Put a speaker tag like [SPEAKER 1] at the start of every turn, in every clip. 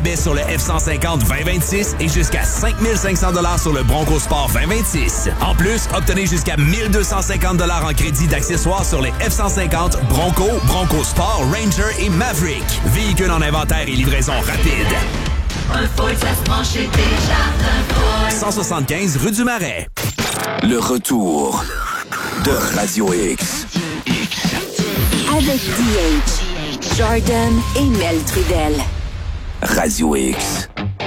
[SPEAKER 1] rabais sur le F-150 2026 et jusqu'à 5500 $ sur le Bronco Sport 2026. En plus, obtenez jusqu'à 1250 $ en crédit d'accessoires sur les F-150, Bronco, Bronco Sport, Ranger et Maverick. Véhicules en inventaire et livraison rapide.
[SPEAKER 2] Un Ford, ça se branche chez Desjardins Ford.
[SPEAKER 1] 175 rue du Marais.
[SPEAKER 3] Le retour de Radio X.
[SPEAKER 4] Avec DH, Jordan et Mel Trudel.
[SPEAKER 3] Radio X.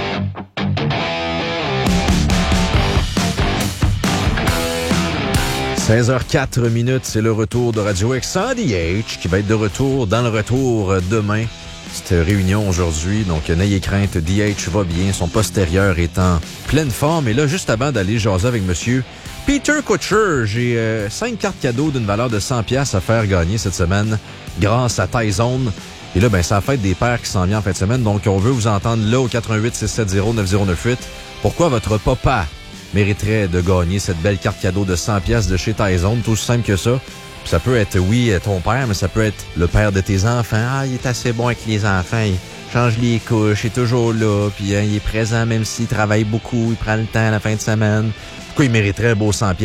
[SPEAKER 5] « 16h04, c'est le retour de Radio X sans DH qui va être de retour dans le retour demain. Cette réunion aujourd'hui, donc n'ayez crainte, DH va bien, son postérieur est en pleine forme. Et là, juste avant d'aller jaser avec monsieur Peter Kutcher, j'ai 5 cartes cadeaux d'une valeur de 100$ à faire gagner cette semaine grâce à Tyzone. Et là, ben, ça fait des paires qui s'en viennent en fin de semaine, donc on veut vous entendre là au 88-670-9098. Pourquoi votre papa mériterait de gagner cette belle carte cadeau de 100$ de chez Tyzone, tout aussi simple que ça. Puis ça peut être, oui, ton père, mais ça peut être le père de tes enfants. Ah, il est assez bon avec les enfants, il change les couches, il est toujours là, puis il est présent même s'il travaille beaucoup, il prend le temps à la fin de semaine. Pourquoi il mériterait un beau 100$?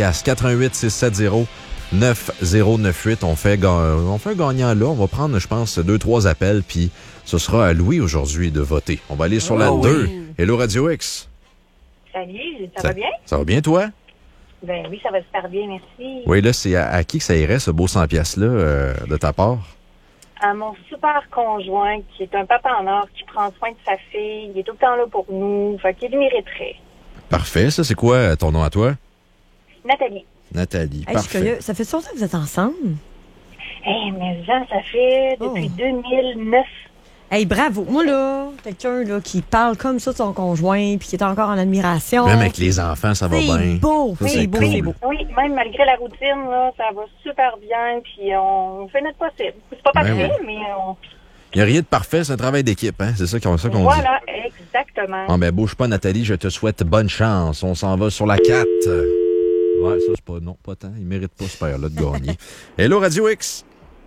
[SPEAKER 5] 88-670-9098. On fait un gagnant là. On va prendre, je pense, 2-3 appels, puis ce sera à Louis aujourd'hui de voter. On va aller sur la 2. Hello Radio X.
[SPEAKER 6] Salut, ça va bien?
[SPEAKER 5] Ça va bien, toi?
[SPEAKER 6] Ben oui, ça va super bien, merci.
[SPEAKER 5] Oui, là, c'est à qui que ça irait, ce beau 100$-là, de ta part?
[SPEAKER 6] À mon super conjoint, qui est un papa en or, qui prend soin de sa fille. Il est tout le temps là pour nous. Fait qu'il le mériterait.
[SPEAKER 5] Parfait. Ça, c'est quoi ton nom à toi?
[SPEAKER 6] Nathalie.
[SPEAKER 5] Nathalie,
[SPEAKER 7] hey,
[SPEAKER 5] parfait.
[SPEAKER 7] Je suis curieux. Ça fait longtemps que vous êtes ensemble?
[SPEAKER 6] Mais Jean, ça fait depuis 2009.
[SPEAKER 7] Hey, bravo. Moi, là, quelqu'un là, qui parle comme ça de son conjoint puis qui est encore en admiration.
[SPEAKER 5] Même avec les enfants, ça va bien.
[SPEAKER 7] C'est beau, c'est beau, c'est beau.
[SPEAKER 6] Oui, même malgré la routine, là, ça va super bien puis on fait notre possible. C'est pas parfait, mais on...
[SPEAKER 5] Il n'y a rien de parfait, c'est un travail d'équipe, hein? C'est ça qu'on dit.
[SPEAKER 6] Voilà, exactement.
[SPEAKER 5] Bon, ben, bouge pas, Nathalie, je te souhaite bonne chance. On s'en va sur la 4. Ouais, ça, c'est pas... Non, pas tant. Il mérite pas ce père-là de gagner. Hello, Radio X.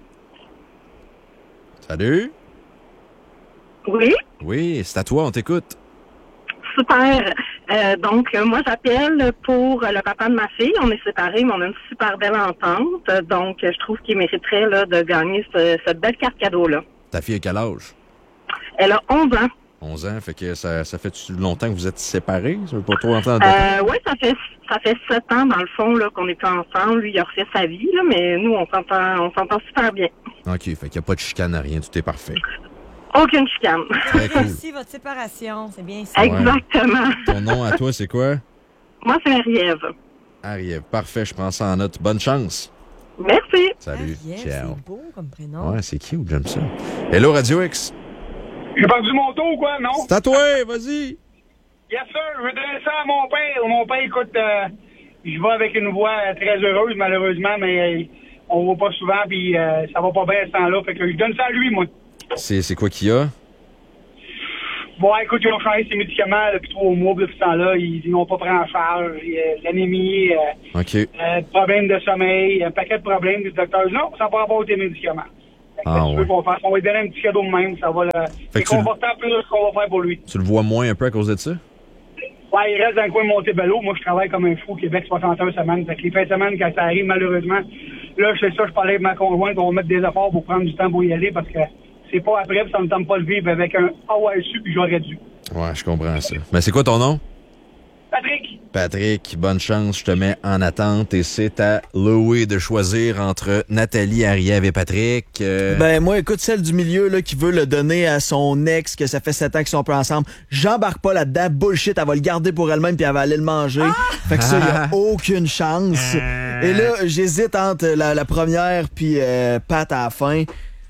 [SPEAKER 5] Salut.
[SPEAKER 8] Oui?
[SPEAKER 5] Oui, c'est à toi, on t'écoute.
[SPEAKER 8] Super. Donc, moi, j'appelle pour le papa de ma fille. On est séparés, mais on a une super belle entente. Donc, je trouve qu'il mériterait là, de gagner cette belle carte cadeau-là.
[SPEAKER 5] Ta fille a quel âge?
[SPEAKER 8] Elle a 11 ans.
[SPEAKER 5] 11 ans, fait que ça fait longtemps que vous êtes séparés? Ça veut pas trop entendre de temps?
[SPEAKER 8] Oui, ça fait 7 ans, dans le fond, là, qu'on est plus ensemble. Lui, il a refait sa vie, là, mais nous, on s'entend super bien.
[SPEAKER 5] OK, fait qu'il n'y a pas de chicane à rien, tout est parfait.
[SPEAKER 8] Aucune chicane.
[SPEAKER 7] Merci votre séparation, c'est bien ça.
[SPEAKER 8] Exactement.
[SPEAKER 5] Ouais. Ton nom à toi, c'est quoi?
[SPEAKER 8] Moi, c'est Ariève.
[SPEAKER 5] Ariève, parfait, je prends ça en note. Bonne chance.
[SPEAKER 8] Merci.
[SPEAKER 5] Salut.
[SPEAKER 7] Ariève,
[SPEAKER 5] ciao.
[SPEAKER 7] c'est beau comme prénom.
[SPEAKER 5] Ouais, c'est cute, j'aime ça. Hello, Radio X.
[SPEAKER 9] J'ai perdu mon tour ou quoi, non?
[SPEAKER 5] C'est à toi, vas-y.
[SPEAKER 9] Yes, sir. Je veux donner ça à mon père. Mon père, écoute, je vais avec une voix très heureuse, malheureusement, mais on voit pas souvent, puis ça va pas bien à ce temps-là. Fait que je donne ça à lui, moi.
[SPEAKER 5] C'est quoi qu'il y a?
[SPEAKER 9] Bon, écoute, ils ont changé ses médicaments depuis 3 mois, depuis ce temps-là. Ils n'ont pas pris en charge. L'anémie, problème de sommeil, un paquet de problèmes. Le docteur dit non, ça ne prend pas tes médicaments. On va lui donner un petit cadeau de même. Ça va c'est confortable plus ce qu'on va faire pour lui.
[SPEAKER 5] Tu le vois moins un peu à cause de ça?
[SPEAKER 9] Ouais, il reste dans le coin de Montebello. Moi, je travaille comme un fou au Québec 60 heures semaine. Fait que les fins de semaine, quand ça arrive, malheureusement, là, je fais ça, je parlais avec ma conjointe, on va mettre des efforts pour prendre du temps pour y aller parce que c'est pas après, puis ça ne me tente pas de vivre avec un AOSU, puis j'aurais dû.
[SPEAKER 5] Ouais, je comprends ça. Mais c'est quoi ton nom?
[SPEAKER 9] Patrick.
[SPEAKER 5] Patrick, bonne chance, je te mets en attente et c'est à Louis de choisir entre Nathalie, Ariève et Patrick.
[SPEAKER 10] Ben moi, écoute, celle du milieu là qui veut le donner à son ex, que ça fait 7 ans qu'ils sont pas ensemble, j'embarque pas là-dedans, bullshit, elle va le garder pour elle-même puis elle va aller le manger. Fait que ça, il y a aucune chance. Et là, j'hésite entre la première puis Pat à la fin.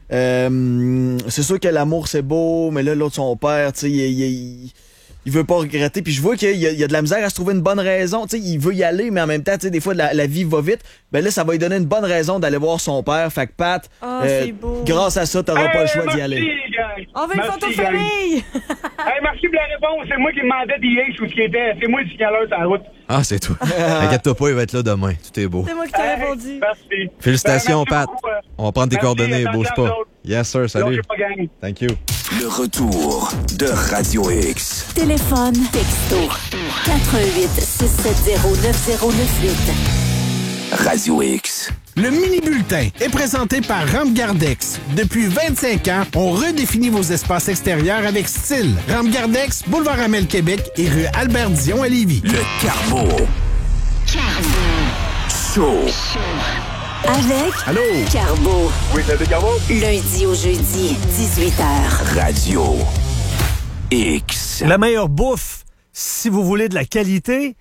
[SPEAKER 10] C'est sûr que l'amour c'est beau, mais là l'autre son père, tu sais, il veut pas regretter, puis je vois qu'il y a de la misère à se trouver une bonne raison, tu sais, il veut y aller, mais en même temps, tu sais, des fois la vie va vite. Ben là, ça va lui donner une bonne raison d'aller voir son père. Fait que Pat,
[SPEAKER 7] c'est beau.
[SPEAKER 10] Grâce à ça, t'auras pas le choix d'y aller.
[SPEAKER 7] On veut une photo de famille.
[SPEAKER 9] Merci pour la réponse. C'est moi qui demandais DH où ce qui était. C'est moi le signaleur sur la route.
[SPEAKER 5] Ah, c'est toi. Inquiète-toi pas, il va être là demain. Tout est beau.
[SPEAKER 7] C'est moi qui t'ai répondu.
[SPEAKER 9] Merci.
[SPEAKER 5] Félicitations, Pat.
[SPEAKER 9] Beaucoup,
[SPEAKER 5] On va prendre tes coordonnées, bouge pas.
[SPEAKER 9] Autres.
[SPEAKER 5] Yes, sir. Salut.
[SPEAKER 9] Pas gagné.
[SPEAKER 5] Thank you.
[SPEAKER 3] Le retour de Radio X.
[SPEAKER 4] Téléphone, texto, 88 670 9098.
[SPEAKER 3] Radio X.
[SPEAKER 11] Le mini-bulletin est présenté par Ramgardex. Depuis 25 ans, on redéfinit vos espaces extérieurs avec style. Ramgardex, boulevard Amel, Québec et rue Albert-Dion à Lévis.
[SPEAKER 3] Le Carbo. Show.
[SPEAKER 4] Avec
[SPEAKER 11] Allô?
[SPEAKER 4] Carbo.
[SPEAKER 12] Oui, c'est Carbo.
[SPEAKER 4] Lundi au jeudi, 18h.
[SPEAKER 3] Radio X.
[SPEAKER 13] La meilleure bouffe, si vous voulez de la qualité,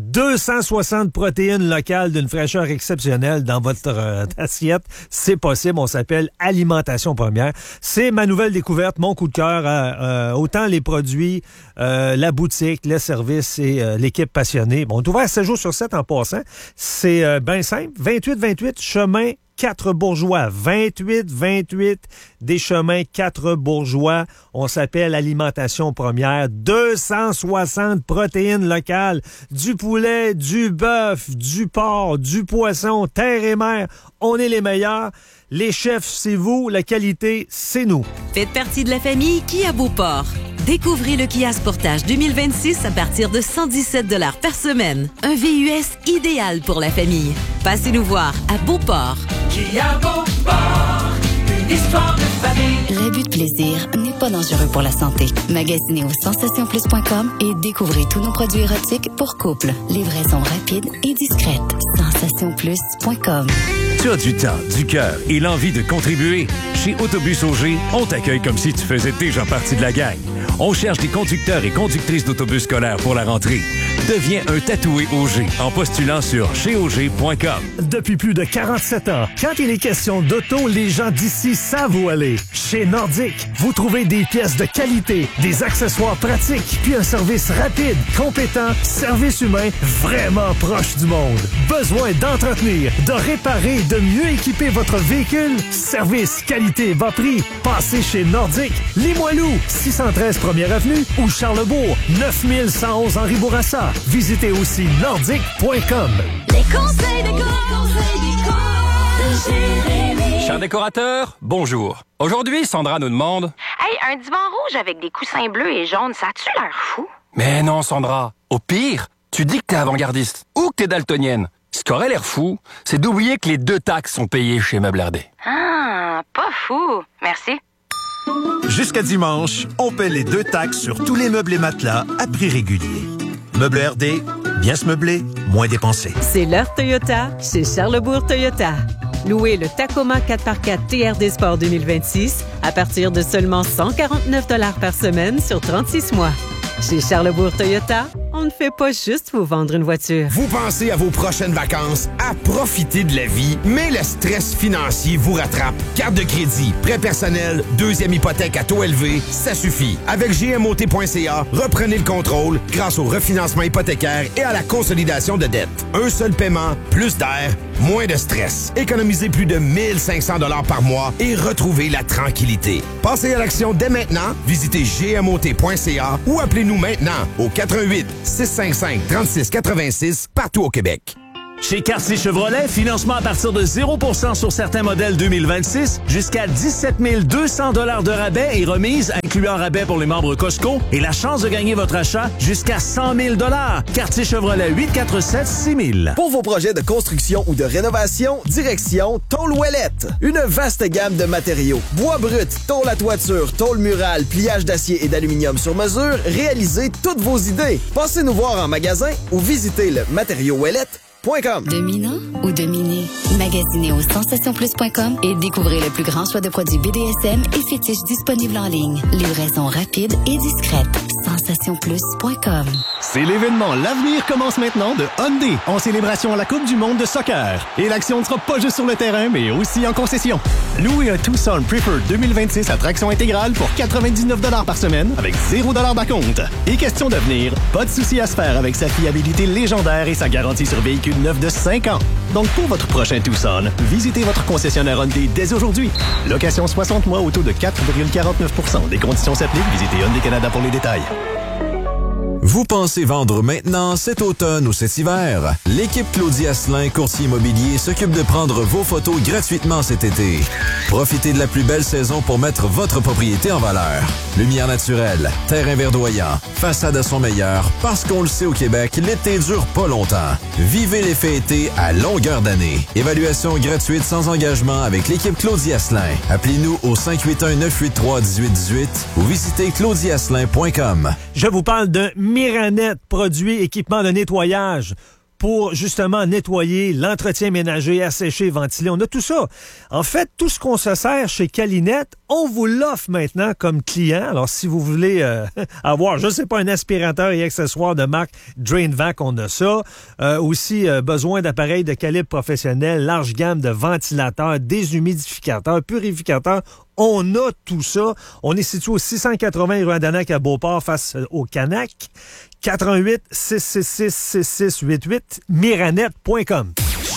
[SPEAKER 13] 260 protéines locales d'une fraîcheur exceptionnelle dans votre assiette. C'est possible. On s'appelle Alimentation Première. C'est ma nouvelle découverte, mon coup de cœur. Autant les produits, la boutique, les services et l'équipe passionnée. Bon, on est ouvert 7 jours sur 7 en passant. C'est bien simple. 28 chemin 4 Bourgeois. 28 des chemins 4 Bourgeois. On s'appelle Alimentation Première. 260 protéines locales. Du poulet, du bœuf, du porc, du poisson, terre et mer. On est les meilleurs. Les chefs, c'est vous. La qualité, c'est nous.
[SPEAKER 14] Faites partie de la famille Kia Beauport. Découvrez le Kia Sportage 2026 à partir de 117 $ par semaine. Un VUS idéal pour la famille. Passez nous voir à Beauport.
[SPEAKER 2] Kia Beauport, une histoire de famille.
[SPEAKER 15] L'abus de plaisir n'est pas dangereux pour la santé. Magasinez au sensationplus.com et découvrez tous nos produits érotiques pour couple. Livraison rapide et discrète. sensationplus.com.
[SPEAKER 16] Tu as du temps, du cœur et l'envie de contribuer? Chez Autobus Auger, on t'accueille comme si tu faisais déjà partie de la gang. On cherche des conducteurs et conductrices d'autobus scolaires pour la rentrée. Deviens un tatoué Auger en postulant sur cheauger.com.
[SPEAKER 13] Depuis plus de 47 ans, quand il est question d'auto, les gens d'ici savent où aller. Chez Nordic, vous trouvez des pièces de qualité, des accessoires pratiques, puis un service rapide, compétent, service humain vraiment proche du monde. Besoin d'entretenir, de réparer, de mieux équiper votre véhicule? Service, qualité, bas prix. Passez chez Nordic, Limoilou, 613 1er Avenue ou Charlebourg, 9111 Henri Bourassa. Visitez aussi nordic.com.
[SPEAKER 2] Les conseils de Jérémy.
[SPEAKER 17] Cher décorateur, bonjour. Aujourd'hui, Sandra nous demande...
[SPEAKER 18] Hey, un divan rouge avec des coussins bleus et jaunes, ça a-tu l'air fou?
[SPEAKER 17] Mais non, Sandra. Au pire, tu dis que t'es avant-gardiste ou que t'es daltonienne. Ce qui aurait l'air fou, c'est d'oublier que les 2 taxes sont payées chez Meubles RD.
[SPEAKER 18] Ah, pas fou. Merci.
[SPEAKER 19] Jusqu'à dimanche, on paie les 2 taxes sur tous les meubles et matelas à prix régulier. Meubles RD, bien se meubler, moins dépenser.
[SPEAKER 20] C'est l'heure Toyota chez Charlebourg Toyota. Louez le Tacoma 4x4 TRD Sport 2026 à partir de seulement 149 $ par semaine sur 36 mois. Chez Charlebourg Toyota, on ne fait pas juste vous vendre une voiture.
[SPEAKER 21] Vous pensez à vos prochaines vacances, à profiter de la vie, mais le stress financier vous rattrape. Carte de crédit, prêt personnel, 2e hypothèque à taux élevé, ça suffit. Avec GMOT.ca, reprenez le contrôle grâce au refinancement hypothécaire et à la consolidation de dettes. Un seul paiement, plus d'air, moins de stress. Économisez plus de 1500 $ par mois et retrouvez la tranquillité. Passez à l'action dès maintenant. Visitez GMOT.ca ou appelez-nous maintenant au 88 655 3686 partout au Québec.
[SPEAKER 22] Chez Cartier Chevrolet, financement à partir de 0% sur certains modèles 2026, jusqu'à 17 200 $ de rabais et remise, incluant rabais pour les membres Costco et la chance de gagner votre achat jusqu'à 100 000 $. Cartier Chevrolet 847-6000.
[SPEAKER 10] Pour vos projets de construction ou de rénovation, direction Tôle Ouellette. Une vaste gamme de matériaux. Bois brut, tôle à toiture, tôle murale, pliage d'acier et d'aluminium sur mesure, réalisez toutes vos idées. Passez nous voir en magasin ou visitez le matériauxouellette.com.
[SPEAKER 15] Dominant ou dominé? Magasinez au sensationplus.com et découvrez le plus grand choix de produits BDSM et fétiches disponibles en ligne. Livraison rapide et discrète. sensationplus.com.
[SPEAKER 23] C'est l'événement L'avenir commence maintenant de Hyundai en célébration à la Coupe du monde de soccer. Et l'action ne sera pas juste sur le terrain, mais aussi en concession. Louez un Tucson Preferred 2026 à traction intégrale pour 99 $ par semaine avec 0 $ d'acompte. Et question d'avenir, pas de souci à se faire avec sa fiabilité légendaire et sa garantie sur véhicule neuf de 5 ans. Donc pour votre prochain Tucson, visitez votre concessionnaire Hyundai dès aujourd'hui. Location 60 mois au taux de 4,49 %. Des conditions s'appliquent. Visitez Hyundai Canada pour les détails.
[SPEAKER 5] Vous pensez vendre maintenant, cet automne ou cet hiver? L'équipe Claudie Asselin, courtier immobilier, s'occupe de prendre vos photos gratuitement cet été. Profitez de la plus belle saison pour mettre votre propriété en valeur. Lumière naturelle, terrain verdoyant, façade à son meilleur, parce qu'on le sait au Québec, l'été dure pas longtemps. Vivez l'effet été à longueur d'année. Évaluation gratuite sans engagement avec l'équipe Claudie Asselin. Appelez-nous au 581-983-1818 ou visitez claudieasselin.com.
[SPEAKER 13] Je vous parle de Miranet, produit équipement de nettoyage pour justement nettoyer, l'entretien ménager, assécher, ventiler. On a tout ça. En fait, tout ce qu'on se sert chez Calinette, on vous l'offre maintenant comme client. Alors, si vous voulez avoir, je sais pas, un aspirateur et accessoires de marque DrainVac, on a ça. Aussi, besoin d'appareils de calibre professionnel, large gamme de ventilateurs, déshumidificateurs, purificateurs. On a tout ça. On est situé au 680 rue Andanac à Beauport face au Canac. 88 666 6688 miranet.com.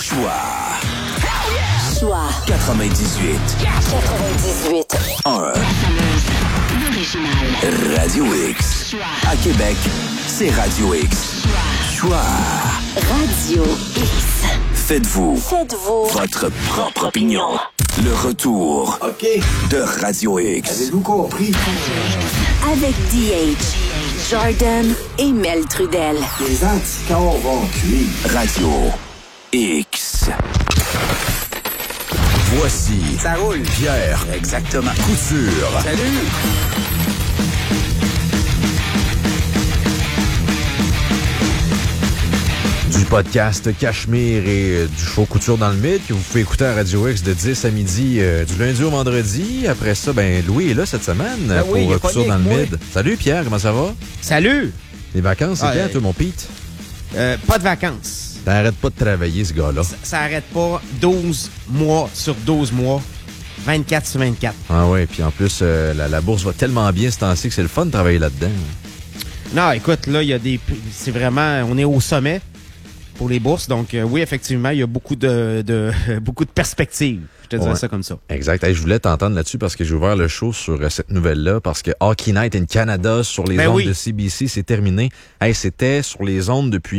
[SPEAKER 4] Choix
[SPEAKER 3] 98. 1. Radio X. À Québec, c'est Radio X. Choix.
[SPEAKER 4] Radio X.
[SPEAKER 3] Faites-vous votre propre opinion. Le retour de Radio X.
[SPEAKER 1] Avez-vous compris?
[SPEAKER 4] Avec DH, Jordan et Mel Trudel.
[SPEAKER 1] Les anticorps vont cuire.
[SPEAKER 3] Radio X.
[SPEAKER 5] Voici
[SPEAKER 1] Ça roule.
[SPEAKER 5] Pierre
[SPEAKER 1] Exactement.
[SPEAKER 5] Couture.
[SPEAKER 1] Salut!
[SPEAKER 5] Du podcast Cachemire et du show Couture dans le Mid que vous pouvez écouter à Radio X de 10 à midi du lundi au vendredi. Après ça, Louis est là cette semaine pour Couture dans le Mid. Salut Pierre, comment ça va?
[SPEAKER 6] Salut!
[SPEAKER 5] Les vacances, c'est quand, toi, mon Pete?
[SPEAKER 6] Pas de vacances.
[SPEAKER 5] T'arrêtes pas de travailler, ce gars-là.
[SPEAKER 6] Ça arrête pas 12 mois sur 12 mois, 24 sur 24.
[SPEAKER 5] Ah ouais, puis en plus, la bourse va tellement bien ce temps-ci que c'est le fun de travailler là-dedans.
[SPEAKER 6] Non, écoute, là, il y a des... C'est vraiment... On est au sommet pour les bourses. Donc, oui, effectivement, il y a beaucoup de perspectives. Je te dirais ça comme ça.
[SPEAKER 5] Exact. Hey, je voulais t'entendre là-dessus parce que j'ai ouvert le show sur cette nouvelle-là parce que Hockey Night in Canada sur les ondes de CBC, c'est terminé. Hey, c'était sur les ondes depuis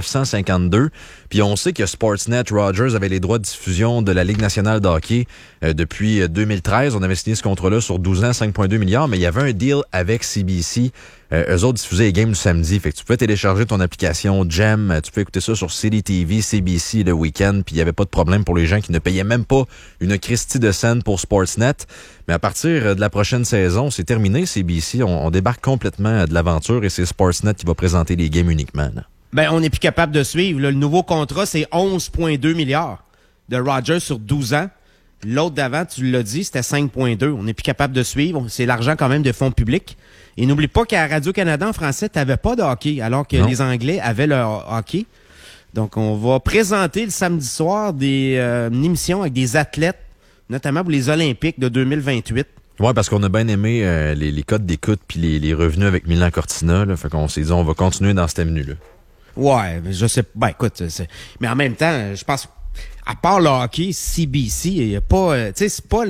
[SPEAKER 5] 1952. Puis on sait que Sportsnet Rogers avait les droits de diffusion de la Ligue nationale de hockey depuis 2013. On avait signé ce contrat-là sur 12 ans, 5,2 milliards, mais il y avait un deal avec CBC. Eux autres diffusaient les games du samedi. Fait que tu pouvais télécharger ton application Gem, tu pouvais écouter ça sur CityTV, CBC le week-end, puis il n'y avait pas de problème pour les gens qui ne payaient même pas une Christie de scène pour Sportsnet. Mais à partir de la prochaine saison, c'est terminé CBC. On débarque complètement de l'aventure et c'est Sportsnet qui va présenter les games uniquement. Là.
[SPEAKER 6] On n'est plus capable de suivre. Là, le nouveau contrat, c'est 11,2 milliards de Rogers sur 12 ans. L'autre d'avant, tu l'as dit, c'était 5,2. On n'est plus capable de suivre. C'est l'argent quand même de fonds publics. Et n'oublie pas qu'à Radio-Canada, en français, tu n'avais pas de hockey, alors que les Anglais avaient leur hockey. Donc, on va présenter le samedi soir une émission avec des athlètes, notamment pour les Olympiques de 2028.
[SPEAKER 5] Ouais, parce qu'on a bien aimé les codes d'écoute puis les revenus avec Milan Cortina. Là, fait qu'on s'est dit, on va continuer dans cette avenue-là.
[SPEAKER 6] Ouais, je sais. Écoute, mais en même temps, je pense, à part le hockey, CBC, il n'y a pas, tu sais, c'est pas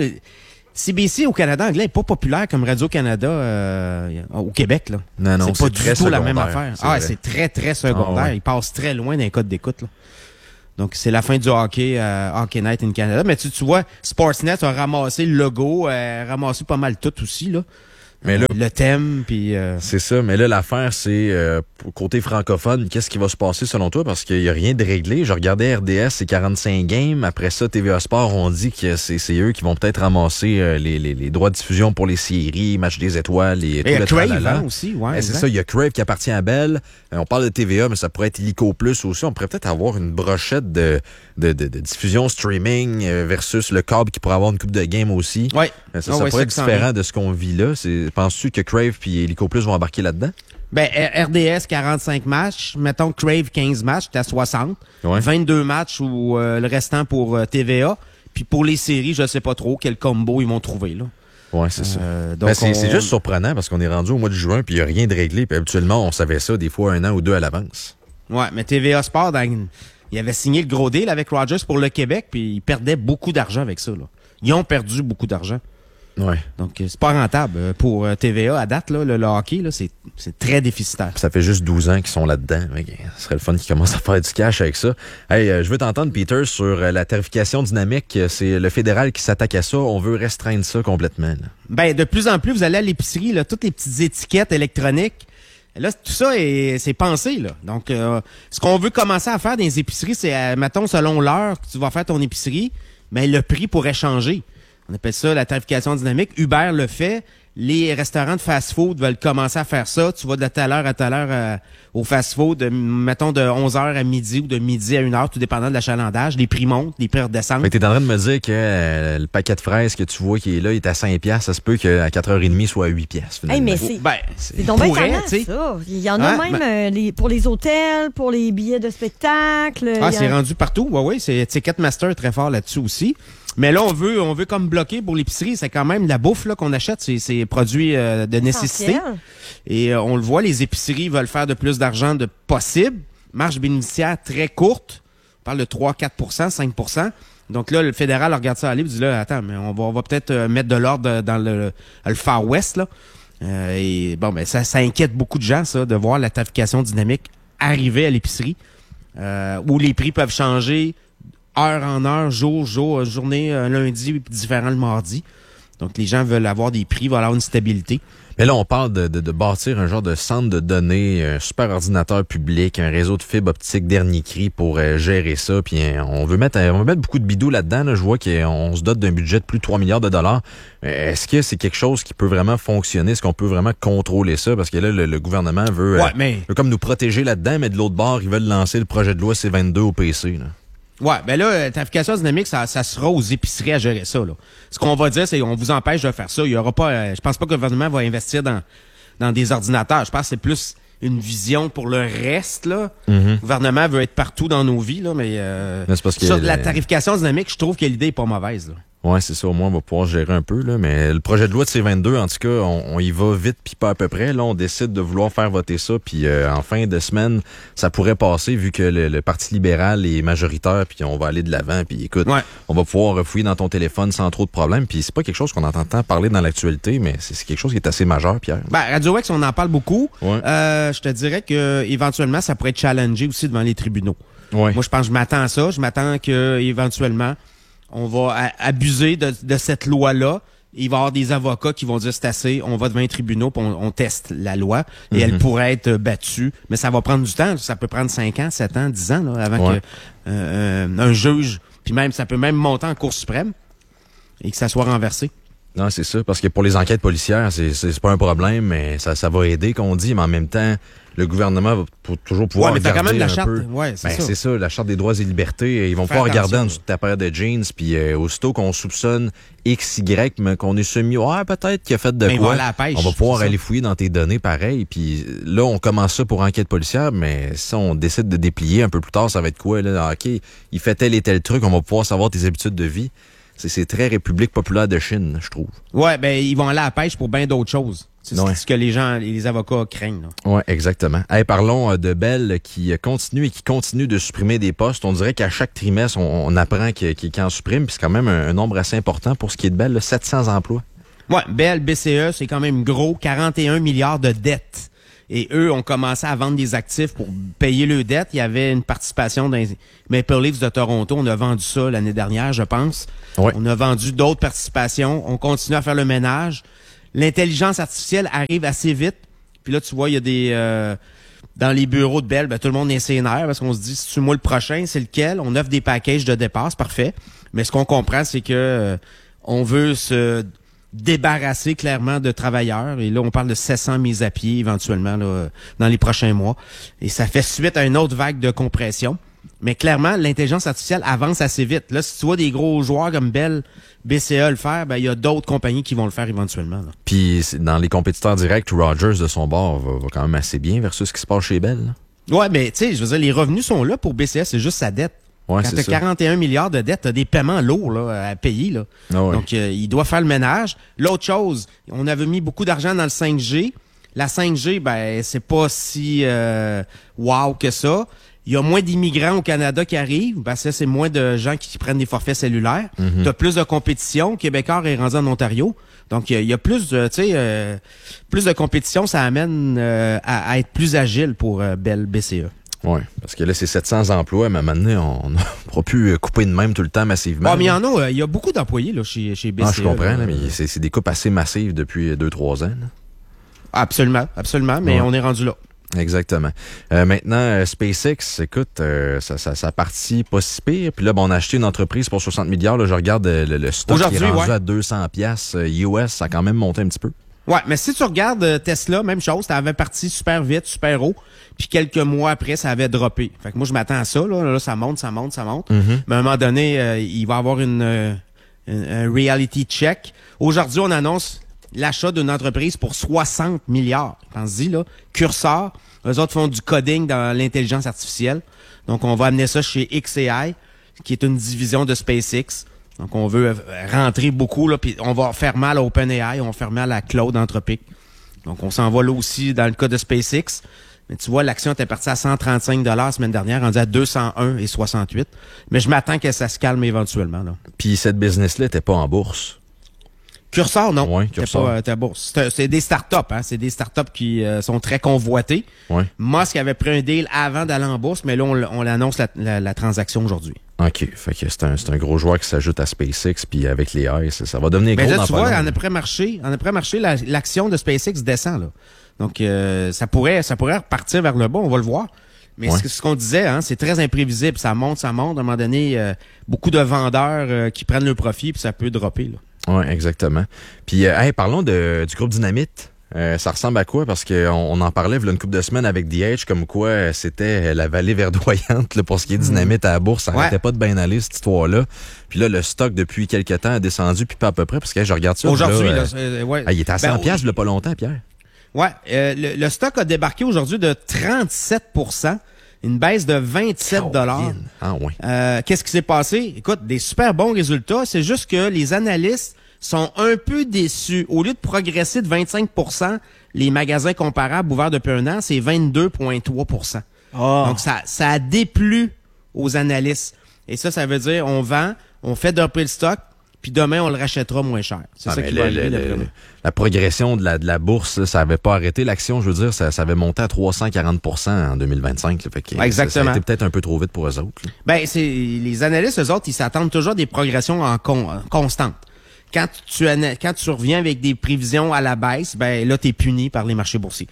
[SPEAKER 6] CBC au Canada anglais n'est pas populaire comme Radio-Canada au Québec. Là.
[SPEAKER 5] Non,
[SPEAKER 6] c'est pas du tout la même affaire. C'est très, très secondaire.
[SPEAKER 5] Ah ouais.
[SPEAKER 6] Il passe très loin d'un code d'écoute. Là. Donc, c'est la fin du hockey Hockey Night in Canada. Mais tu vois, Sportsnet a ramassé le logo, ramassé pas mal tout aussi. Là.
[SPEAKER 5] Mais là,
[SPEAKER 6] le thème, puis...
[SPEAKER 5] C'est ça, mais là, l'affaire, c'est côté francophone, qu'est-ce qui va se passer selon toi? Parce qu'il n'y a rien de réglé. Je regardais RDS, c'est 45 games. Après ça, TVA Sport, on dit que c'est eux qui vont peut-être ramasser les droits de diffusion pour les séries, Match des étoiles et tout
[SPEAKER 6] il y a
[SPEAKER 5] le
[SPEAKER 6] Crave aussi, ouais.
[SPEAKER 5] C'est ça, il y a Crave qui appartient à Bell. On parle de TVA, mais ça pourrait être Illico Plus aussi. On pourrait peut-être avoir une brochette de diffusion streaming versus le câble qui pourrait avoir une coupe de game aussi.
[SPEAKER 6] Ouais.
[SPEAKER 5] Ça pourrait être différent de ce qu'on vit là. Penses-tu que Crave et Illico Plus vont embarquer là-dedans?
[SPEAKER 6] RDS, 45 matchs. Mettons Crave, 15 matchs, t'es à 60. Ouais. 22 matchs ou le restant pour TVA. Puis pour les séries, je sais pas trop quel combo ils vont trouver, là.
[SPEAKER 5] Ouais, c'est ça. Donc c'est juste surprenant parce qu'on est rendu au mois de juin puis il n'y a rien de réglé. Puis habituellement, on savait ça des fois 1 an ou 2 à l'avance.
[SPEAKER 6] Ouais, mais TVA Sport, il avait signé le gros deal avec Rogers pour le Québec puis ils perdaient beaucoup d'argent avec ça, là. Ils ont perdu beaucoup d'argent.
[SPEAKER 5] Ouais.
[SPEAKER 6] Donc, c'est pas rentable. Pour TVA, à date, là, le hockey, là, c'est très déficitaire.
[SPEAKER 5] Ça fait juste 12 ans qu'ils sont là-dedans. Ce serait le fun qu'ils commencent à faire du cash avec ça. Hey, je veux t'entendre, Peter, sur la tarification dynamique. C'est le fédéral qui s'attaque à ça. On veut restreindre ça complètement. Là.
[SPEAKER 6] Ben, de plus en plus, vous allez à l'épicerie, là, toutes les petites étiquettes électroniques. Là, tout ça, c'est pensé, là. Donc, ce qu'on veut commencer à faire dans les épiceries, c'est, mettons, selon l'heure que tu vas faire ton épicerie, ben, le prix pourrait changer. On appelle ça la tarification dynamique. Uber le fait. Les restaurants de fast-food veulent commencer à faire ça. Tu vas de telle heure à telle heure au fast-food, mettons de 11h à midi ou de midi à 1h, tout dépendant de l'achalandage. Les prix montent, les prix redescendent.
[SPEAKER 5] Fait que t'es en train de me dire que le paquet de fraises que tu vois qui est là, il est à 5$. Ça se peut qu'à 4h30, soit à 8$.
[SPEAKER 7] Hey, mais c'est donc bien tannant, ça. Il y en a même pour les hôtels, pour les billets de spectacle.
[SPEAKER 6] C'est rendu partout. Oui, c'est Ticketmaster très fort là-dessus aussi. Mais là, on veut comme bloquer pour l'épicerie. C'est quand même de la bouffe là qu'on achète. C'est produits de nécessité. Et on le voit, les épiceries veulent faire de plus d'argent de possible. Marge bénéficiaire très courte. On parle de 3, 4 5 Donc là, le fédéral regarde ça aller et dit là, attends, mais on va peut-être mettre de l'ordre dans le Far West. Là. Et bon, ben ça inquiète beaucoup de gens, ça, de voir la tarification dynamique arriver à l'épicerie. Où les prix peuvent changer heure en heure, jour, journée, lundi, différent le mardi. Donc, les gens veulent avoir des prix, veulent avoir une stabilité.
[SPEAKER 5] Mais là, on parle de bâtir un genre de centre de données, un super ordinateur public, un réseau de fibres optiques dernier cri pour gérer ça. Puis on veut mettre beaucoup de bidous là-dedans. Là. Je vois qu'on se dote d'un budget de plus de 3 milliards de dollars. Est-ce que c'est quelque chose qui peut vraiment fonctionner? Est-ce qu'on peut vraiment contrôler ça? Parce que là, le gouvernement veut comme nous protéger là-dedans, mais de l'autre bord, ils veulent lancer le projet de loi C-22 au PC. Là.
[SPEAKER 6] Ouais, ben là, tarification dynamique, ça sera aux épiceries à gérer ça, là. Ce qu'on va dire, c'est qu'on vous empêche de faire ça. Il y aura pas, je pense pas que le gouvernement va investir dans des ordinateurs. Je pense que c'est plus une vision pour le reste, là. Le gouvernement veut être partout dans nos vies, là, mais
[SPEAKER 5] c'est parce que
[SPEAKER 6] sur la tarification dynamique, je trouve que l'idée est pas mauvaise, là.
[SPEAKER 5] Ouais, c'est ça. Au moins, on va pouvoir gérer un peu, là. Mais le projet de loi de C-22, en tout cas, on y va vite puis pas à peu près. Là, on décide de vouloir faire voter ça. Puis en fin de semaine, ça pourrait passer vu que le Parti libéral est majoritaire. Puis on va aller de l'avant. Puis écoute, on va pouvoir fouiller dans ton téléphone sans trop de problèmes. Puis c'est pas quelque chose qu'on entend tant parler dans l'actualité, mais c'est quelque chose qui est assez majeur, Pierre.
[SPEAKER 6] Ben, Radio X, on en parle beaucoup. Ouais. Je te dirais que éventuellement, ça pourrait être challengé aussi devant les tribunaux. Ouais. Moi, je m'attends à ça. Je m'attends que éventuellement on va abuser de cette loi-là. Il va y avoir des avocats qui vont dire c'est assez, on va devant les tribunaux puis on teste la loi et elle pourrait être battue. Mais ça va prendre du temps. Ça peut prendre 5 ans, 7 ans, 10 ans là, avant que un juge, puis même ça peut même monter en Cour suprême et que ça soit renversé.
[SPEAKER 5] Non, c'est ça. Parce que pour les enquêtes policières, c'est pas un problème, mais ça va aider, qu'on dit. Mais en même temps, le gouvernement va toujours pouvoir regarder
[SPEAKER 6] quand même la charte.
[SPEAKER 5] Peu.
[SPEAKER 6] Ouais,
[SPEAKER 5] c'est ça, la charte des droits et libertés. Ils vont pouvoir regarder en dessous de ta paire de jeans, puis aussitôt qu'on soupçonne X, Y, mais qu'on est semi, peut-être qu'il a fait de quoi. On va pouvoir aller fouiller dans tes données pareil. Puis là, on commence ça pour enquête policière, mais si on décide de déplier un peu plus tard, ça va être quoi? Là? OK, il fait tel et tel truc, on va pouvoir savoir tes habitudes de vie. C'est très République populaire de Chine, je trouve.
[SPEAKER 6] Ouais, ben ils vont aller à la pêche pour bien d'autres choses. C'est ce que les avocats craignent. Là.
[SPEAKER 5] Ouais, exactement. Hey, parlons de Bell qui continue de supprimer des postes. On dirait qu'à chaque trimestre, on apprend qu'il en supprime, puis c'est quand même un nombre assez important pour ce qui est de Bell, là, 700 emplois.
[SPEAKER 6] Ouais, Bell, BCE, c'est quand même gros, 41 milliards de dettes. Et eux ont commencé à vendre des actifs pour payer leurs dettes. Il y avait une participation dans les Maple Leafs de Toronto. On a vendu ça l'année dernière, je pense. Ouais. On a vendu d'autres participations. On continue à faire le ménage. L'intelligence artificielle arrive assez vite. Puis là, tu vois, il y a des... dans les bureaux de Bell, tout le monde est sénère parce qu'on se dit, c'est-tu moi le prochain? C'est lequel? On offre des packages de départ, c'est parfait. Mais ce qu'on comprend, c'est que on veut se débarrasser clairement de travailleurs. Et là, on parle de 700 mises à pied éventuellement là, dans les prochains mois. Et ça fait suite à une autre vague de compression. Mais clairement, l'intelligence artificielle avance assez vite. Là, si tu vois des gros joueurs comme Bell, BCE le faire, il y a d'autres compagnies qui vont le faire éventuellement. Là.
[SPEAKER 5] Puis dans les compétiteurs directs, Rogers de son bord va quand même assez bien versus ce qui se passe chez Bell. Là.
[SPEAKER 6] Ouais, mais tu sais, je veux dire, les revenus sont là pour BCE, c'est juste sa dette.
[SPEAKER 5] Ouais,
[SPEAKER 6] quand tu as 41 milliards de dettes, tu as des paiements lourds là, à payer. Là. Ah ouais. Donc, il doit faire le ménage. L'autre chose, on avait mis beaucoup d'argent dans le 5G. La 5G, c'est pas si wow que ça. Il y a moins d'immigrants au Canada qui arrivent, parce que c'est moins de gens qui prennent des forfaits cellulaires.
[SPEAKER 5] Mm-hmm.
[SPEAKER 6] T'as plus de compétition. Québécois est rendu en Ontario. Donc, il y a plus de, plus de compétition. Ça amène à être plus agile pour Bell BCE.
[SPEAKER 5] Oui, parce que là, c'est 700 emplois, mais maintenant, on ne pourra plus couper de même tout le temps massivement.
[SPEAKER 6] Ah, mais il y a beaucoup d'employés là, chez BCE.
[SPEAKER 5] Ah, je comprends, là, mais c'est des coupes assez massives depuis 2-3 ans. Là.
[SPEAKER 6] Absolument, mais on est rendu là.
[SPEAKER 5] Exactement. Maintenant, SpaceX, écoute, ça partit pas si pire. Puis là, on a acheté une entreprise pour 60 milliards. Là, je regarde le stock qui est rendu à 200 piastres US. Ça a quand même monté un petit peu. Ouais,
[SPEAKER 6] mais si tu regardes Tesla, même chose. Ça avait parti super vite, super haut. Puis quelques mois après, ça avait droppé. Fait que moi, je m'attends à ça. Là, ça monte.
[SPEAKER 5] Mm-hmm.
[SPEAKER 6] Mais à un moment donné, il va y avoir un reality check. Aujourd'hui, on annonce l'achat d'une entreprise pour 60 milliards. Pense-y, là. Cursor, eux autres font du coding dans l'intelligence artificielle. Donc, on va amener ça chez xAI, qui est une division de SpaceX. Donc, on veut rentrer beaucoup, là, puis on va faire mal à OpenAI, on va faire mal à Claude Anthropic. Donc, on s'en va là aussi dans le cas de SpaceX. Mais tu vois, l'action était partie à 135 $ la semaine dernière, rendue à 201,68. Mais je m'attends que ça se calme éventuellement, là.
[SPEAKER 5] Puis cette business-là n'était pas en bourse.
[SPEAKER 6] Cursor, non.
[SPEAKER 5] Oui, Cursor.
[SPEAKER 6] T'es bourse. C'est des startups, hein. C'est des startups qui sont très convoitées.
[SPEAKER 5] Oui.
[SPEAKER 6] Musk avait pris un deal avant d'aller en bourse, mais là, on l'annonce la transaction aujourd'hui.
[SPEAKER 5] OK. Fait que c'est un gros joueur qui s'ajoute à SpaceX, puis avec les AI, ça va devenir gros.
[SPEAKER 6] Mais là,
[SPEAKER 5] dans
[SPEAKER 6] tu vois, en après-marché, l'action de SpaceX descend, là. Donc, ça pourrait repartir vers le bas, on va le voir. Mais ce qu'on disait, hein, c'est très imprévisible. Ça monte. À un moment donné, beaucoup de vendeurs qui prennent le profit, puis ça peut dropper, là.
[SPEAKER 5] Oui, exactement. Puis, parlons du groupe Dynamite. Ça ressemble à quoi? Parce qu'on en parlait il y a une couple de semaines avec DH, comme quoi c'était la vallée verdoyante là, pour ce qui est Dynamite à la bourse. Ça n'arrêtait pas de bien aller, cette histoire-là. Puis là, le stock, depuis quelques temps, a descendu, puis pas à peu près, parce que je regarde ça.
[SPEAKER 6] Aujourd'hui,
[SPEAKER 5] il était à 100 piastres, il n'y a pas longtemps, Pierre.
[SPEAKER 6] Ouais, le stock a débarqué aujourd'hui de 37 %. Une baisse de 27 $.
[SPEAKER 5] Ah ouais.
[SPEAKER 6] Qu'est-ce qui s'est passé? Écoute, des super bons résultats. C'est juste que les analystes sont un peu déçus. Au lieu de progresser de 25 %, les magasins comparables ouverts depuis un an, c'est 22,3 %. Oh. Donc, ça a déplu aux analystes. Et ça veut dire on vend, on fait dropper le stock, puis demain, on le rachètera moins cher. C'est ça qui va arriver.
[SPEAKER 5] La progression de la bourse, ça n'avait pas arrêté. L'action, je veux dire, ça avait monté à 340 % en 2025. Là, fait que
[SPEAKER 6] exactement.
[SPEAKER 5] Ça a été peut-être un peu trop vite pour eux autres. Là.
[SPEAKER 6] Ben, les analystes, eux autres, ils s'attendent toujours à des progressions constantes. Quand tu reviens avec des prévisions à la baisse, ben là, t'es puni par les marchés boursiers.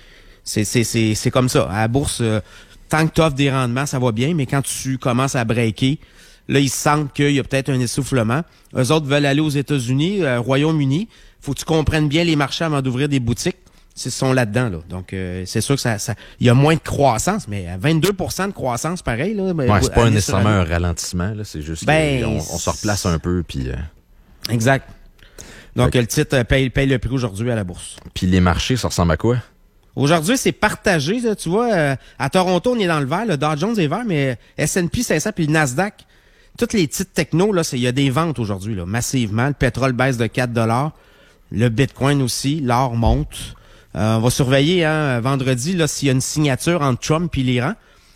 [SPEAKER 6] C'est comme ça. À la bourse, tant que tu offres des rendements, ça va bien, mais quand tu commences à breaker, là, ils sentent qu'il y a peut-être un essoufflement. Eux autres veulent aller aux États-Unis, Royaume-Uni. Faut que tu comprennes bien les marchés avant d'ouvrir des boutiques. Ils sont là-dedans, là. Donc, c'est sûr que il y a moins de croissance, mais à 22 % de croissance, pareil, là.
[SPEAKER 5] Ouais, c'est pas nécessairement un ralentissement, là. C'est juste qu'on se replace un peu, puis.
[SPEAKER 6] Exact. Donc, le titre paye le prix aujourd'hui à la bourse.
[SPEAKER 5] Puis les marchés, ça ressemble à quoi?
[SPEAKER 6] Aujourd'hui, c'est partagé, là, tu vois. À Toronto, on est dans le vert. Le Dow Jones est vert, mais S&P 500 puis le Nasdaq, toutes les titres techno, là, il y a des ventes aujourd'hui, là, massivement. Le pétrole baisse de 4 $. Le Bitcoin aussi. L'or monte. On va surveiller, hein, vendredi, là, s'il y a une signature entre Trump et l'Iran.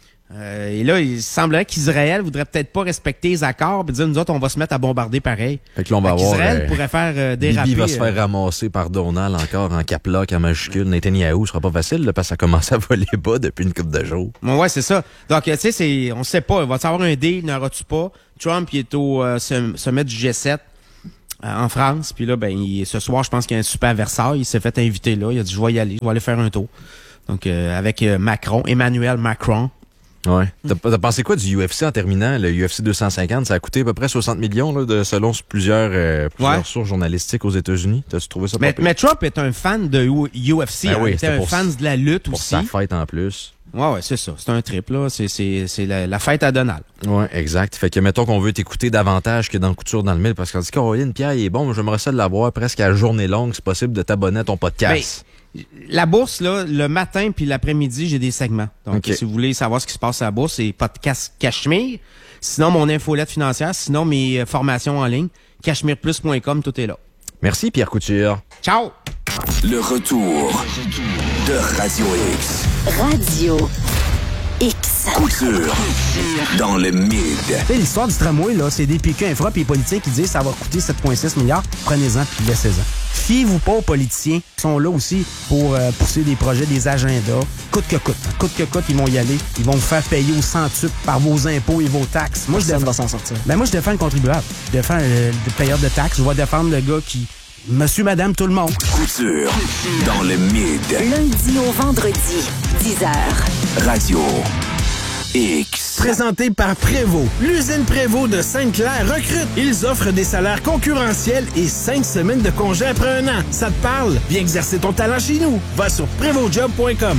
[SPEAKER 6] Et là, il semblerait qu'Israël voudrait peut-être pas respecter les accords et dire, nous autres, on va se mettre à bombarder pareil.
[SPEAKER 5] Fait que là, on va avoir...
[SPEAKER 6] Israël pourrait faire déraper...
[SPEAKER 5] Bibi va se faire ramasser par Donald encore en cap lock, en majuscule. Netanyahou, ce sera pas facile, là, parce que ça commence à voler bas depuis une couple de jours.
[SPEAKER 6] Ouais, c'est ça. Donc, tu sais, on sait pas. Va-t-il avoir un deal? N'aura-tu pas? Trump, il est au sommet du G7 en France. Puis là, ce soir, je pense qu'il y a un super à Versailles. Il s'est fait inviter là. Il a dit, je vais y aller. Je vais aller faire un tour. Donc, avec Emmanuel Macron.
[SPEAKER 5] Ouais. T'as pensé quoi du UFC en terminant? Le UFC 250, ça a coûté à peu près 60 millions, là, selon plusieurs sources journalistiques aux États-Unis. T'as-tu trouvé ça pas pire?
[SPEAKER 6] Mais Trump est un fan de UFC.
[SPEAKER 5] Ben oui,
[SPEAKER 6] il était un fan de la lutte
[SPEAKER 5] pour
[SPEAKER 6] aussi.
[SPEAKER 5] Pour sa fête en plus.
[SPEAKER 6] Ouais, c'est ça. C'est un trip, là. C'est la fête à Donald.
[SPEAKER 5] Ouais, exact. Fait que, mettons qu'on veut t'écouter davantage que dans Couture dans le mille, parce qu'on dit, Caroline, Pierre, il est bon, j'aimerais ça l'avoir presque à journée longue. C'est possible de t'abonner à ton podcast.
[SPEAKER 6] La bourse, là, le matin puis l'après-midi, j'ai des segments. Donc, si vous voulez savoir ce qui se passe à la bourse, c'est podcast Cachemire. Sinon, mon infolette financière. Sinon, mes formations en ligne. cachemireplus.com, tout est là.
[SPEAKER 5] Merci, Pierre Couture.
[SPEAKER 6] Ciao!
[SPEAKER 3] Le retour de Radio X.
[SPEAKER 4] Radio X.
[SPEAKER 3] Couture. Dans le mid.
[SPEAKER 6] Tu sais, l'histoire du tramway, là, c'est des PQ infra puis les politiciens qui disent ça va coûter 7,6 milliards. Prenez-en puis laissez-en. Fiez-vous pas aux politiciens qui sont là aussi pour pousser des projets, des agendas. Coûte que coûte. Coûte que coûte, ils vont y aller. Ils vont vous faire payer au centuple par vos impôts et vos taxes. Moi,
[SPEAKER 10] Personne va s'en sortir.
[SPEAKER 6] Ben, moi, je défends le contribuable. Je défends le payeur de taxes. Je vais défendre le gars qui... Monsieur, madame, tout le monde.
[SPEAKER 3] Couture. Dans le mid.
[SPEAKER 4] Lundi au vendredi, 10h.
[SPEAKER 3] Radio X.
[SPEAKER 11] Présenté par Prévost. L'usine Prévost de Sainte-Claire recrute. Ils offrent des salaires concurrentiels et 5 semaines de congé après un an. Ça te parle? Viens exercer ton talent chez nous. Va sur prévostjob.com.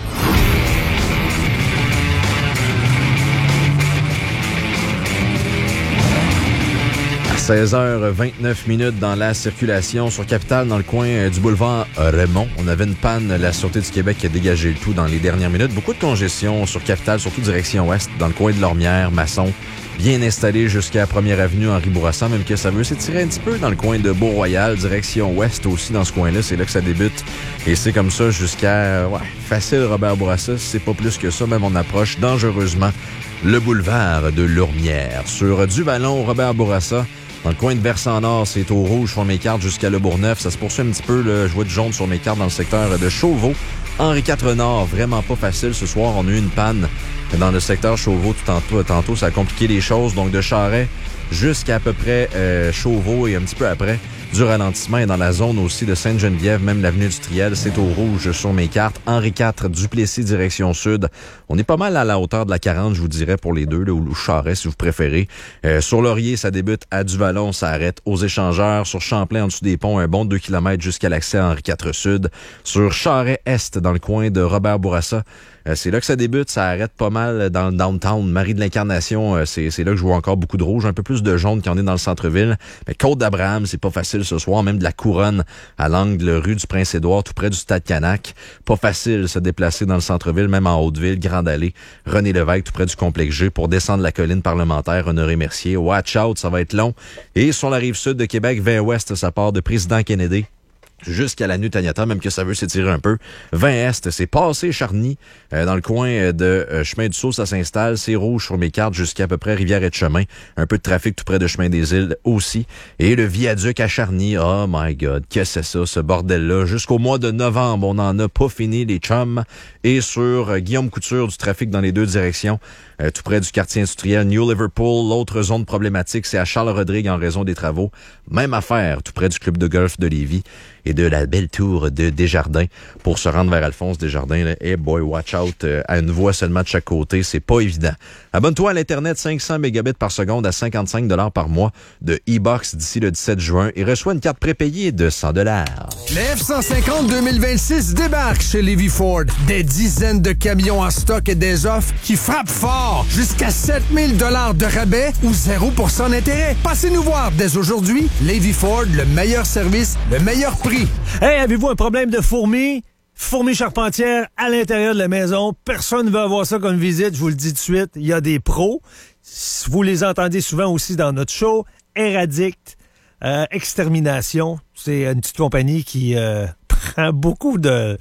[SPEAKER 5] 16h29 dans la circulation sur Capitale, dans le coin du boulevard Raymond. On avait une panne, la Sûreté du Québec qui a dégagé le tout dans les dernières minutes. Beaucoup de congestion sur Capitale, surtout direction ouest, dans le coin de Lormière, Masson. Bien installé jusqu'à 1er Avenue Henri Bourassa, même que ça veut s'étirer un petit peu dans le coin de Beau-Royal, direction ouest aussi dans ce coin-là. C'est là que ça débute. Et c'est comme ça jusqu'à, facile Robert Bourassa. C'est pas plus que ça, même on approche dangereusement le boulevard de Lormière. Sur Duvalon, Robert Bourassa. Dans le coin de Versant-Nord, c'est au rouge sur mes cartes jusqu'à Le Bourgneuf. Ça se poursuit un petit peu, je vois du jaune sur mes cartes dans le secteur de Chauveau. Henri IV Nord, vraiment pas facile. Ce soir, on a eu une panne dans le secteur Chauveau. Tantôt, ça a compliqué les choses. Donc, de Charest jusqu'à à peu près Chauveau et un petit peu après, du ralentissement. Et dans la zone aussi de Sainte-Geneviève, même l'avenue Industrielle, c'est au rouge sur mes cartes. Henri IV, Duplessis, direction sud. On est pas mal à la hauteur de la 40, je vous dirais, pour les deux, là, ou Charest, si vous préférez. Sur Laurier, ça débute à Duvalon, ça arrête aux Échangeurs. Sur Champlain, en dessous des ponts, un bon 2 km jusqu'à l'accès à Henri IV Sud. Sur Charest-Est, dans le coin de Robert Bourassa, c'est là que ça débute, ça arrête pas mal dans le downtown. Marie de l'Incarnation, c'est là que je vois encore beaucoup de rouge, un peu plus de jaune qu'il y en est dans le centre-ville. Mais Côte-d'Abraham, c'est pas facile ce soir, même de la Couronne à l'angle rue du Prince-Édouard, tout près du Stade Canac. Pas facile de se déplacer dans le centre-ville, même en Haute-Ville, Grande-Allée, René-Lévesque, tout près du complexe G, pour descendre la colline parlementaire Honoré-Mercier. Watch out, ça va être long. Et sur la rive sud de Québec, vers ouest, ça part de Président Kennedy jusqu'à la Nuit-Taniata, même que ça veut s'étirer un peu. 20 Est, c'est passé Charny, dans le coin de Chemin du Sault, ça s'installe. C'est rouge sur mes cartes jusqu'à peu près Rivière-et-Chemin. Un peu de trafic tout près de Chemin des Îles aussi. Et le viaduc à Charny, oh my God, qu'est-ce que c'est ça, ce bordel-là? Jusqu'au mois de novembre, on n'en a pas fini, les chums. Et sur Guillaume Couture, du trafic dans les deux directions, tout près du quartier industriel New Liverpool. L'autre zone problématique, c'est à Charles-Rodrigue en raison des travaux. Même affaire, tout près du club de golf de Lévis et de la belle tour de Desjardins pour se rendre vers Alphonse Desjardins. Là. Hey boy, watch out, à une voie seulement de chaque côté, c'est pas évident. Abonne-toi à l'Internet 500 mégabits par seconde à 55 $ par mois de e-box d'ici le 17 juin et reçois une carte prépayée de 100 $.
[SPEAKER 8] Le F-150 2026 débarque chez Lévis Ford. Des dizaines de camions en stock et des offres qui frappent fort. Jusqu'à 7000 $ de rabais ou 0% d'intérêt. Passez nous voir dès aujourd'hui. Lévis Ford, le meilleur service, le meilleur prix.
[SPEAKER 13] Hey, avez-vous un problème de fourmis? Fourmis charpentières à l'intérieur de la maison. Personne ne veut avoir ça comme visite, je vous le dis tout de suite. Il y a des pros. Vous les entendez souvent aussi dans notre show. Eradict, Extermination. C'est une petite compagnie qui prend beaucoup de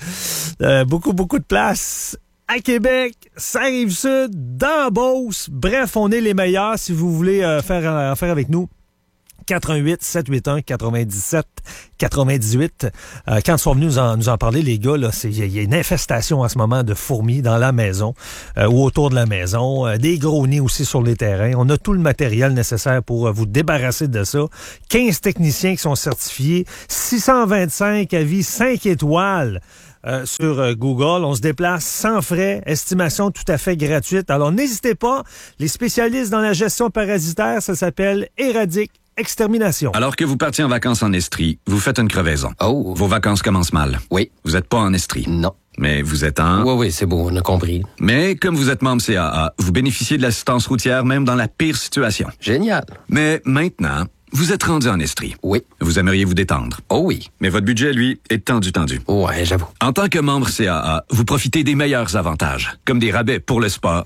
[SPEAKER 13] place à Québec, ça Rive-Sud, dans Beauce. Bref, on est les meilleurs si vous voulez faire affaire avec nous. 88-781-97-98. Quand ils sont venus nous en parler, les gars, là, il y a une infestation en ce moment de fourmis dans la maison ou autour de la maison. Des gros nids aussi sur les terrains. On a tout le matériel nécessaire pour vous débarrasser de ça. 15 techniciens qui sont certifiés. 625 avis 5 étoiles. Sur Google. On se déplace sans frais, estimation tout à fait gratuite. Alors, n'hésitez pas. Les spécialistes dans la gestion parasitaire, ça s'appelle Eradic Extermination.
[SPEAKER 9] Alors que vous partiez en vacances en Estrie, vous faites une crevaison.
[SPEAKER 12] Oh.
[SPEAKER 9] Vos vacances commencent mal.
[SPEAKER 12] Oui.
[SPEAKER 9] Vous n'êtes pas en Estrie.
[SPEAKER 12] Non.
[SPEAKER 9] Mais vous êtes en...
[SPEAKER 12] Oui, c'est bon, on a compris.
[SPEAKER 9] Mais comme vous êtes membre CAA, vous bénéficiez de l'assistance routière même dans la pire situation.
[SPEAKER 12] Génial.
[SPEAKER 9] Mais maintenant... Vous êtes rendu en Estrie.
[SPEAKER 12] Oui.
[SPEAKER 9] Vous aimeriez vous détendre.
[SPEAKER 12] Oh oui.
[SPEAKER 9] Mais votre budget, lui, est tendu.
[SPEAKER 12] Ouais, j'avoue.
[SPEAKER 9] En tant que membre CAA, vous profitez des meilleurs avantages, comme des rabais pour le spa,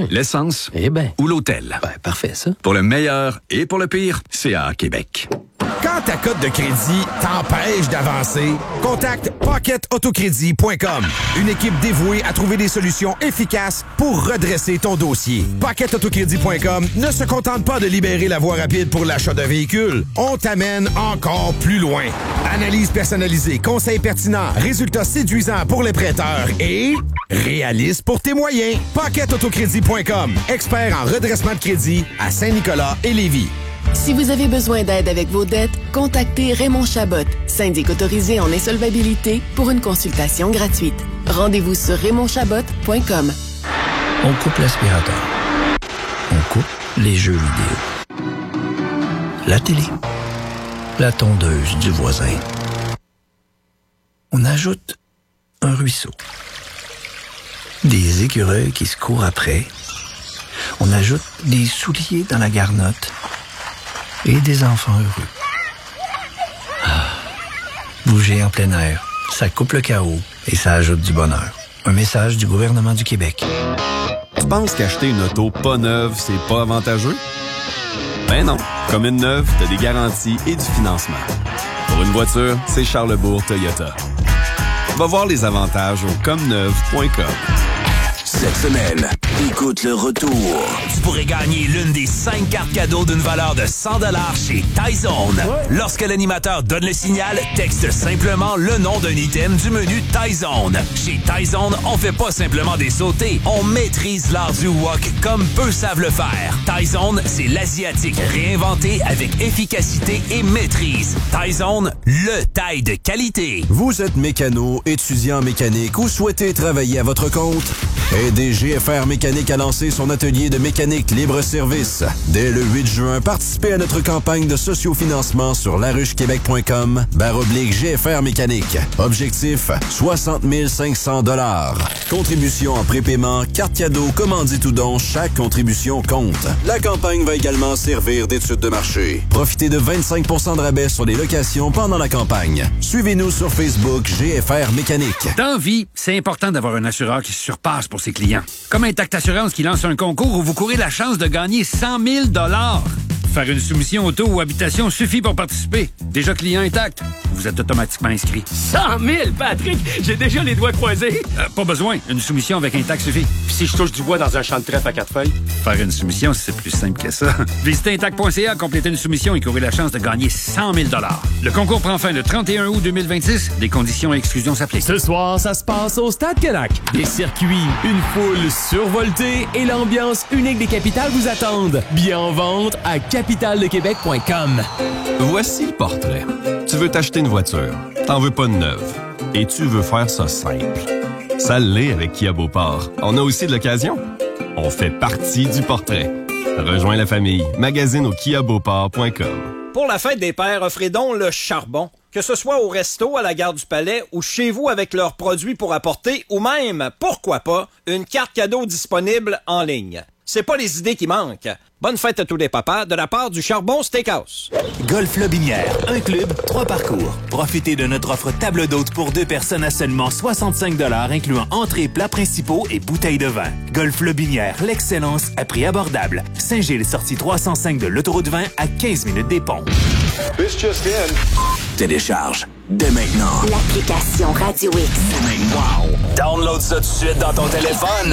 [SPEAKER 12] l'essence
[SPEAKER 9] ou l'hôtel.
[SPEAKER 12] Ben, parfait, ça.
[SPEAKER 9] Pour le meilleur et pour le pire, CAA Québec.
[SPEAKER 21] Quand ta cote de crédit t'empêche d'avancer, contacte PocketAutoCrédit.com. Une équipe dévouée à trouver des solutions efficaces pour redresser ton dossier. PocketAutoCrédit.com ne se contente pas de libérer la voie rapide pour l'achat d'un véhicule. On t'amène encore plus loin. Analyse personnalisée, conseils pertinents, résultats séduisants pour les prêteurs et réaliste pour tes moyens. PocketAutoCrédit.com. Expert en redressement de crédit à Saint-Nicolas et Lévis.
[SPEAKER 2] Si vous avez besoin d'aide avec vos dettes, contactez Raymond Chabot, syndic autorisé en insolvabilité, pour une consultation gratuite. Rendez-vous sur RaymondChabot.com.
[SPEAKER 14] On coupe l'aspirateur. On coupe les jeux vidéo. La télé. La tondeuse du voisin. On ajoute un ruisseau. Des écureuils qui se courent après. On ajoute des souliers dans la garnotte. Et des enfants heureux. Ah. Bouger en plein air, ça coupe le chaos et ça ajoute du bonheur. Un message du gouvernement du Québec.
[SPEAKER 16] Tu penses qu'acheter une auto pas neuve, c'est pas avantageux? Ben non. Comme une neuve, t'as des garanties et du financement. Pour une voiture, c'est Charlebourg Toyota. Va voir les avantages au comneuve.com.
[SPEAKER 3] Cette semaine, écoute le retour. Tu pourrais gagner l'une des 5 cartes cadeaux d'une valeur de 100 $ chez Tyzone. Lorsque l'animateur donne le signal, texte simplement le nom d'un item du menu Tyzone. Chez Tyzone, on fait pas simplement des sautés, on maîtrise l'art du wok comme peu savent le faire. Tyzone, c'est l'asiatique réinventé avec efficacité et maîtrise. Tyzone, le taille de qualité.
[SPEAKER 24] Vous êtes mécano, étudiant en mécanique ou souhaitez travailler à votre compte? Aidez GFR Mécanique à lancer son atelier de mécanique libre-service. Dès le 8 juin, participez à notre campagne de sociofinancement sur laruchequebec.com/GFR Mécanique. Objectif, 60 500 $. Contribution en prépaiement, carte cadeau, commandite ou don, chaque contribution compte. La campagne va également servir d'étude de marché. Profitez de 25 % de rabais sur les locations pendant la campagne. Suivez-nous sur Facebook GFR Mécanique.
[SPEAKER 25] Dans la vie, c'est important d'avoir un assureur qui se surpasse pour ses clients. Comme Intact Assurance qui lance un concours où vous courez la chance de gagner 100 000 $. Faire une soumission auto ou habitation suffit pour participer. Déjà client Intact, vous êtes automatiquement inscrit.
[SPEAKER 26] 100 000, Patrick! J'ai déjà les doigts croisés.
[SPEAKER 25] Pas besoin. Une soumission avec Intact suffit.
[SPEAKER 26] Puis si je touche du bois dans un champ de trèfle à 4 feuilles?
[SPEAKER 25] Faire une soumission, c'est plus simple que ça. Visitez Intact.ca, complétez une soumission et courez la chance de gagner 100 000 $. Le concours prend fin le 31 août 2026. Des conditions et exclusions s'appliquent.
[SPEAKER 26] Ce soir, ça se passe au Stade Canac. Des circuits, une foule survoltée et l'ambiance unique des capitales vous attendent. Bien en vente à capitaldequebec.com.
[SPEAKER 16] Voici le portrait. Tu veux t'acheter une voiture, t'en veux pas de neuve, et tu veux faire ça simple. Ça l'est avec Kia Beauport. On a aussi de l'occasion. On fait partie du portrait. Rejoins la famille. Magasine au kiabeauport.com.
[SPEAKER 27] Pour la fête des pères, offrez donc le charbon. Que ce soit au resto, à la gare du Palais ou chez vous avec leurs produits pour apporter ou même, pourquoi pas, une carte cadeau disponible en ligne. C'est pas les idées qui manquent. Bonne fête à tous les papas de la part du Charbon Steakhouse.
[SPEAKER 28] Golf Lobinière, un club, 3 parcours. Profitez de notre offre table d'hôte pour 2 personnes à seulement 65 $, incluant entrées, plats principaux et bouteilles de vin. Golf Lobinière, l'excellence à prix abordable. Saint-Gilles, sortie 305 de l'autoroute 20 à 15 minutes des ponts.
[SPEAKER 3] Télécharge dès maintenant
[SPEAKER 4] l'application Radio X.
[SPEAKER 3] Wow! Download ça tout de suite dans ton téléphone.